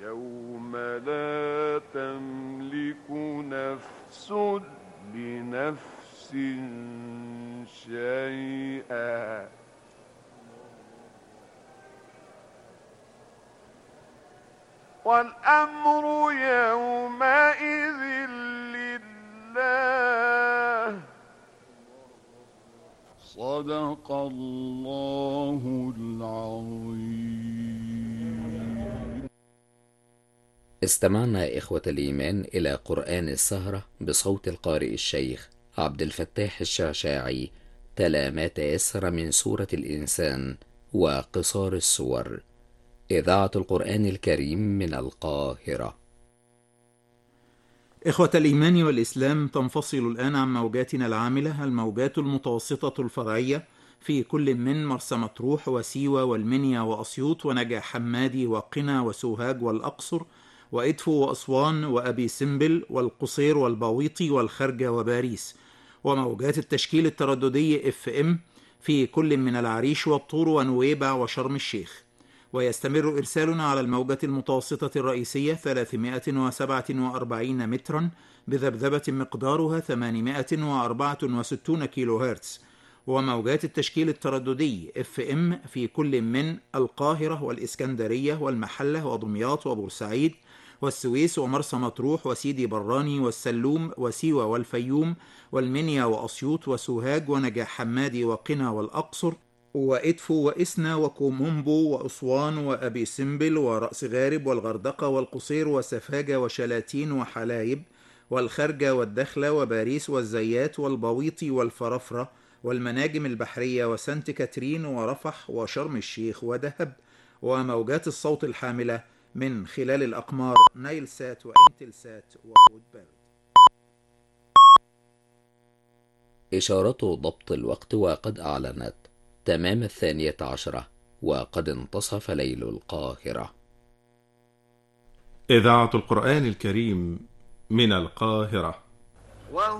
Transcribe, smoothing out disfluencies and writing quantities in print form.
يوم لا تملك نفس لنفس شيئا والأمر يومئذ لله. صدق الله العظيم. استمعنا إخوة الإيمان إلى قرآن السهرة بصوت القارئ الشيخ عبد الفتاح الشعشاعي، تلا ما تيسر من سورة الإنسان وقصار السور. إذاعة القرآن الكريم من القاهرة. إخوة الإيمان والإسلام، تنفصل الآن عن موجاتنا العاملة الموجات المتوسطة الفرعية في كل من مرسى مطروح وسيوة والمنيا وأسيوط ونجع حمادي وقنا وسوهاج والأقصر وإدفو وأسوان وأبي سمبل والقصير والباويطي والخرجة وباريس، وموجات التشكيل الترددي FM في كل من العريش والطور ونويبع وشرم الشيخ. ويستمر إرسالنا على الموجة المتوسطة الرئيسية 347 مترا بذبذبة مقدارها 864 كيلو هرتز، وموجات التشكيل الترددي FM في كل من القاهرة والإسكندرية والمحلة ودمياط وبورسعيد والسويس ومرسى مطروح وسيدي براني والسلوم وسيوة والفيوم والمنيا وأسيوط وسوهاج ونجع حمادي وقنا والأقصر وإدفو وإسنا وكومومبو وأسوان وأبي سمبل ورأس غارب والغردقة والقصير وسفاجة وشلاتين وحلايب والخرجة والدخلة وباريس والزيات والبويطي والفرفرة والمناجم البحرية وسانت كاترين ورفح وشرم الشيخ ودهب، وموجات الصوت الحاملة من خلال الأقمار نايل سات وإنتل سات وهود بيرد. إشارة ضبط الوقت وقد أعلنت تمام 12 وقد انتصف ليل القاهرة. إذاعة القرآن الكريم من القاهرة.